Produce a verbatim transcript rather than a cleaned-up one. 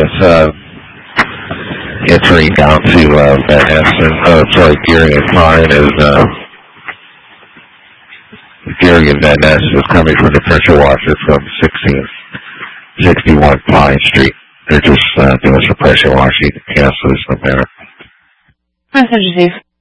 with uh, entering down to uh, Van Ness and, uh, sorry, Geary and Pine is, uh, Geary and Van Ness is coming from the pressure washer from sixteen sixty-one Pine Street. They're just uh, doing some pressure washing. Cancel this no matter. Message received.